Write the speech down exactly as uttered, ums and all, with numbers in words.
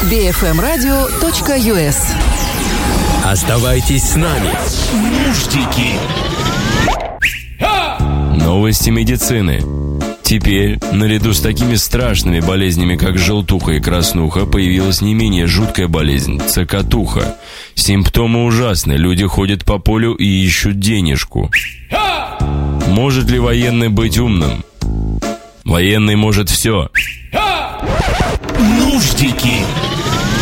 би эф эм радио точка ю эс. Оставайтесь с нами. Нуждики. Новости медицины. Теперь, наряду с такими страшными болезнями, как желтуха и краснуха, появилась не менее жуткая болезнь – цокотуха. Симптомы ужасны, люди ходят по полю и ищут денежку. Может ли военный быть умным? Военный может все. Нуждики.